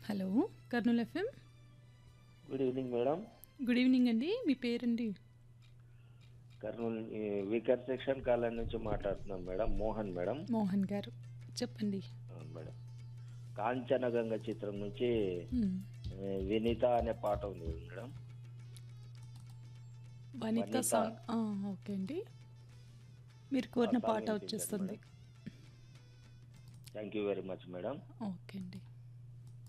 Hello! Kurnool FM. Good evening madam. Good evening అండి. మీ పేరండి? Kurnool weaker section colony నుంచి మాట్లాడుతున్నాం మేడం. మోహన్ మేడం. మోహన్ గారు. చెప్పండి. అవును మేడం. కాంచనగంగ చిత్రం నుంచి హ్మ్. వినీత అనే పాట ఉంది మేడం. వనిత వనిత సాంగ్ ఓకే అండి. మీరు ఆ కోరిన సాంగ్ పాట వినిపించండి వచ్చేస్తుంది. Madam. Thank you very much madam. Okay అండి.